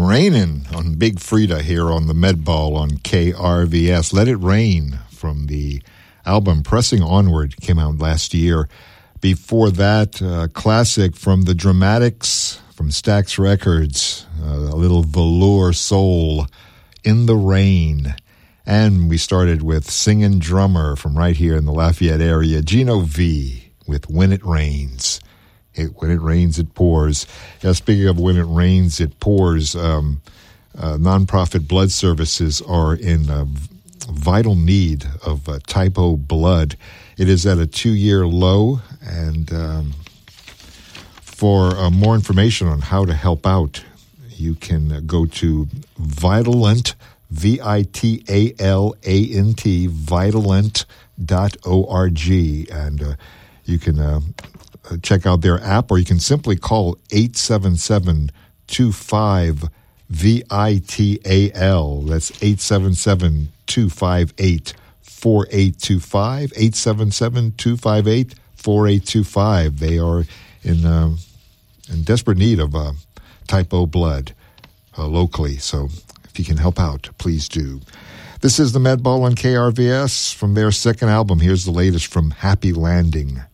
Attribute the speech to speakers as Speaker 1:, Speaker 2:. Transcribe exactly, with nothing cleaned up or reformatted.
Speaker 1: Rainin' on Big Frida here on the Med Ball on K R V S. Let It Rain from the album Pressing Onward came out last year. Before that, uh, classic from the Dramatics from Stax Records, uh, a little velour soul, In the Rain. And we started with Singin' Drummer from right here in the Lafayette area, Gino V with When It Rains. It, when it rains, it pours. Yeah, speaking of when it rains, it pours, um, uh, nonprofit blood services are in uh, vital need of uh, type O blood. It is at a two-year low, and um, for uh, more information on how to help out, you can uh, go to Vitalent, V I T A L A N T, vitalent dot org, and uh, you can uh, check out their app, or you can simply call eight seven seven, two five, V I T A L. That's eight seven seven, two five eight, four eight two five, eight seven seven, two five eight, four eight two five. They are in uh, in desperate need of uh, type O blood uh, locally, so if you can help out, please do. This is the Med Ball on K R V S from their second album. Here's the latest from Happy Landing.